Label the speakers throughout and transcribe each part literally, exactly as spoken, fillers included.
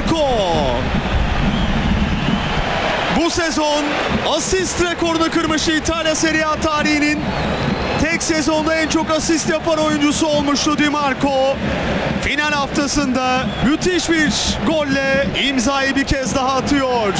Speaker 1: Marco. Bu sezon asist rekorunu kırmış, İtalya Serie A tarihinin tek sezonda en çok asist yapan oyuncusu olmuştu Di Marco. Final haftasında müthiş bir golle imzayı bir kez daha atıyor.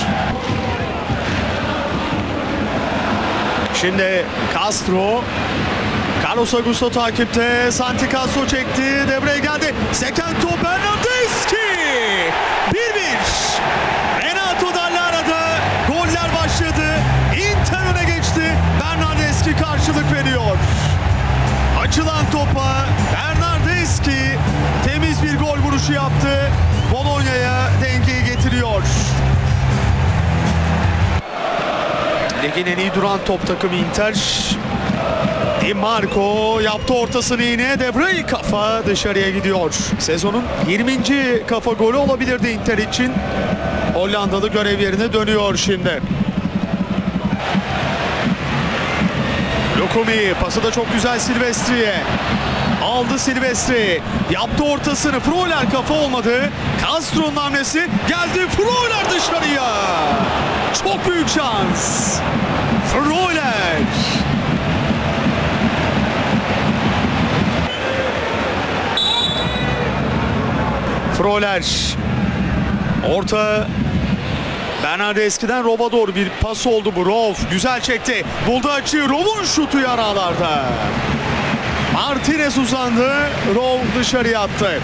Speaker 1: Şimdi Castro, Carlos Augusto takipte, Santi Castro çekti, devreye geldi, seken top Bernardeschi, bir bir. Renato Dallara'da goller başladı, Inter öne geçti, Bernardeschi karşılık veriyor. Açılan topa Bernardeschi temiz bir gol vuruşu yaptı, Bologna'ya dengeyi getiriyor. Ligin en iyi duran top takımı Inter. Di Marco yaptı ortasını yine. De Vrij kafa dışarıya gidiyor. Sezonun yirminci kafa golü olabilirdi Inter için. Hollandalı görev yerine dönüyor şimdi. Lukumi pası da çok güzel Silvestri'ye. Aldı Silvestri. Yaptı ortasını. Freuler kafa olmadı. Castro'nun hamlesi geldi. Freuler dışarıya. Çok büyük şans. Freuler. Freuler. Orta. Bernardeschi'den Rov'a doğru bir pas oldu bu. Rov güzel çekti. Buldu açıyı. Rov'un şutu yaralarda. Martinez uzandı. Rov dışarıya attı.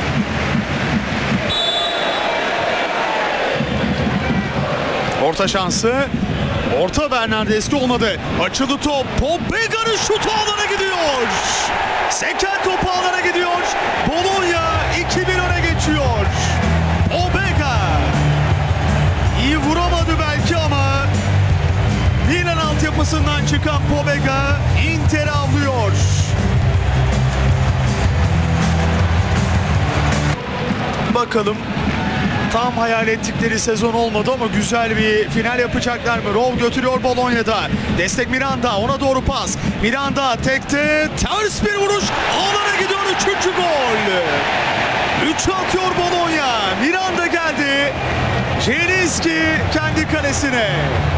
Speaker 1: Orta şansı. Orta Bernardeschi olmadı. Açıldı top. Pobega'nın şutu alana gidiyor. Seken topu alana gidiyor. Bologna iki bir öne geçiyor. Pobega. İyi vuramadı belki ama Milan altyapısından çıkan Pobega Inter'i avlıyor. Bakalım, tam hayal ettikleri sezon olmadı ama güzel bir final yapacaklar mı? Rov götürüyor Bologna'da. Destek Miranda, ona doğru pas. Miranda tekte, ters bir vuruş. Alana gidiyor, üçüncü gol. üçü atıyor Bologna. Miranda geldi. Zielinski kendi kalesine.